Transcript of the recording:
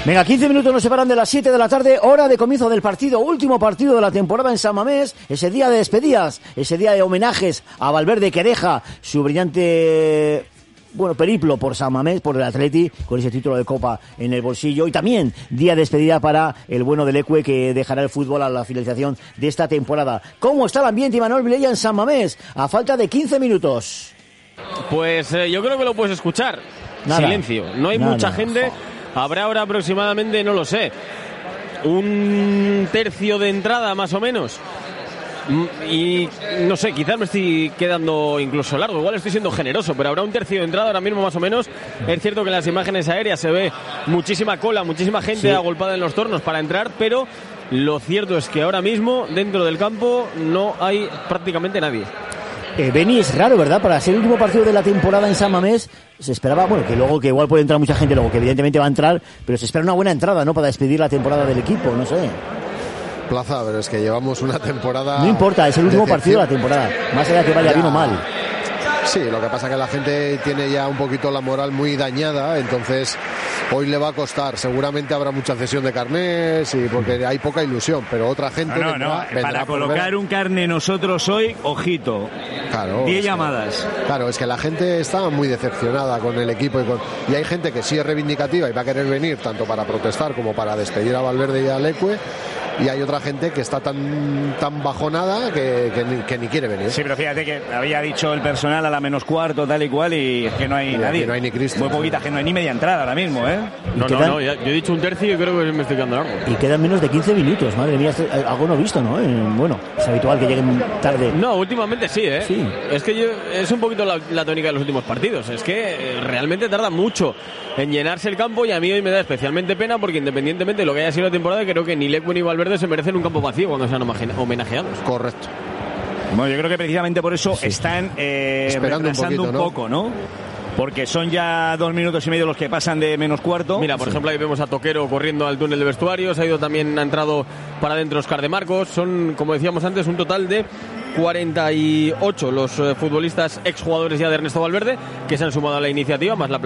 Venga, 15 minutos nos separan de las 7 de la tarde, hora de comienzo del partido, último partido de la temporada en San Mamés, ese día de despedidas, ese día de homenajes a Valverde, que deja su brillante, periplo por San Mamés, por el Atleti, con ese título de Copa en el bolsillo, y también día de despedida para el bueno del Ecue, que dejará el fútbol a la finalización de esta temporada. ¿Cómo está el ambiente, Imanol Vilella, en San Mamés, a falta de 15 minutos? Pues yo creo que lo puedes escuchar. Nada. Silencio, no hay mucha gente. Habrá ahora aproximadamente, no lo sé, un tercio de entrada más o menos. Y no sé, quizás me estoy quedando incluso largo, igual estoy siendo generoso, pero habrá un tercio de entrada ahora mismo más o menos. Es cierto que en las imágenes aéreas se ve muchísima cola, muchísima gente agolpada en los tornos para entrar, pero lo cierto es que ahora mismo dentro del campo no hay prácticamente nadie. Beni, es raro, ¿verdad? Para ser el último partido de la temporada en San Mamés, se esperaba, que igual puede entrar mucha gente, luego que evidentemente va a entrar, pero se espera una buena entrada, ¿no? Para despedir la temporada del equipo, no sé. Plaza, pero es que llevamos una temporada... No importa, es el último partido de la temporada, más allá que vaya bien o mal. Sí, lo que pasa es que la gente tiene ya un poquito la moral muy dañada, entonces hoy le va a costar. Seguramente habrá mucha cesión de carnés, y porque hay poca ilusión, pero otra gente vendrá para colocar un carné nosotros hoy, ojito. Claro, 10 llamadas. Claro, es que la gente está muy decepcionada con el equipo y hay gente que sí es reivindicativa y va a querer venir tanto para protestar como para despedir a Valverde y al Ecue. Y hay otra gente que está tan bajonada que ni quiere venir. Sí, pero fíjate que había dicho el personal a la menos cuarto, tal y cual, y es que no hay nadie. No hay ni Cristo. Muy poquita gente, no hay ni media entrada ahora mismo, ¿eh? No, yo he dicho un tercio y creo que me estoy quedando largo. Y quedan menos de 15 minutos, madre mía, algo no visto, ¿no? Es habitual que lleguen tarde. No, últimamente sí, ¿eh? Sí. Es que es un poquito la tónica de los últimos partidos. Es que realmente tarda mucho en llenarse el campo, y a mí hoy me da especialmente pena porque, independientemente de lo que haya sido la temporada, creo que ni Lecue ni Valverde se merecen un campo vacío cuando sean homenajeados. Correcto. Bueno, yo creo que precisamente por eso están esperando retrasando un poco, ¿no? Porque son ya 2 minutos y medio los que pasan de menos cuarto. Mira, por ejemplo, ahí vemos a Toquero corriendo al túnel de vestuarios. Ha entrado para adentro Óscar de Marcos. Son, como decíamos antes, un total de 48 los futbolistas exjugadores ya de Ernesto Valverde que se han sumado a la iniciativa, más la